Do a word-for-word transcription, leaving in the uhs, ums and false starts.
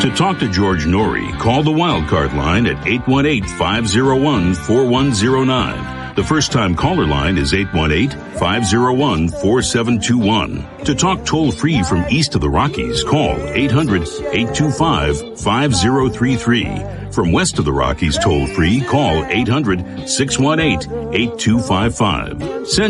To talk to George Norrie, call the Wildcard line at eight one eight, five oh one, four one oh nine. The first-time caller line is eight one eight, five oh one, four seven two one. To talk toll-free from east of the Rockies, call eight hundred, eight two five, five oh three three. From west of the Rockies toll-free, call eight hundred, six one eight, eight two five five. Send